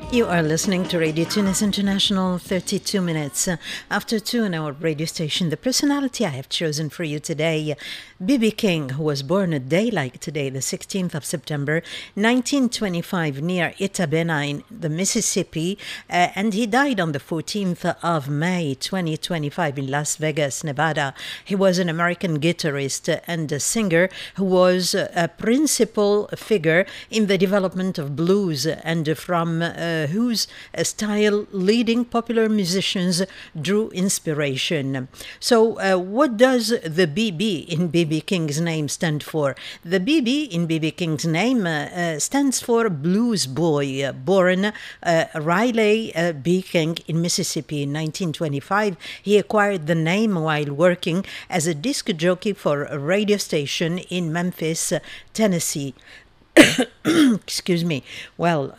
You are listening to Radio Tunis International, 32 minutes after 2 on our radio station. The personality I have chosen for you today, B.B. King, who was born a day like today, the 16th of September, 1925, near Itabena in the Mississippi, and he died on the 14th of May, 2025 in Las Vegas, Nevada. He was an American guitarist and a singer who was a principal figure in the development of blues and from whose style leading popular musicians drew inspiration. So what does the BB in B.B. King's name stand for? The BB in B.B. King's name stands for Blues Boy, born Riley B. King in Mississippi in 1925. He acquired the name while working as a disc jockey for a radio station in Memphis, Tennessee. Excuse me. Well,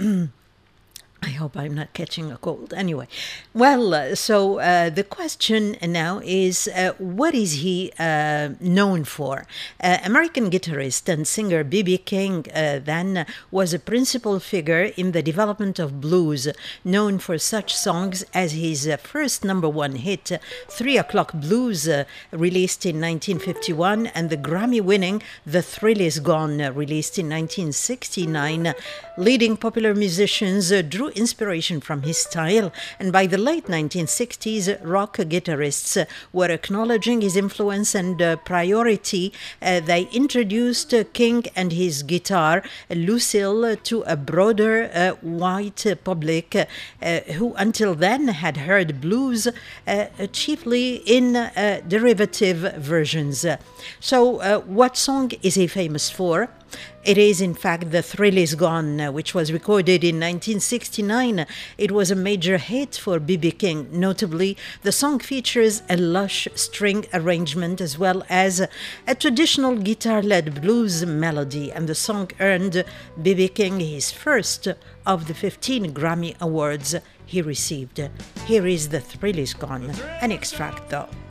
I hope I'm not catching a cold. Anyway, well, so the question now is, what is he known for? American guitarist and singer B.B. King then was a principal figure in the development of blues, known for such songs as his first number one hit, 3 O'Clock Blues, released in 1951, and the Grammy-winning The Thrill Is Gone, released in 1969. Leading popular musicians drew inspiration from his style, and by the late 1960s, rock guitarists were acknowledging his influence and priority. They introduced King and his guitar, Lucille, to a broader white public who until then had heard blues chiefly in derivative versions. So what song is he famous for? It is, in fact, The Thrill Is Gone, which was recorded in 1969. It was a major hit for B.B. King. Notably, the song features a lush string arrangement as well as a traditional guitar-led blues melody, and the song earned B.B. King his first of the 15 Grammy Awards he received. Here is The Thrill Is Gone, an extract though.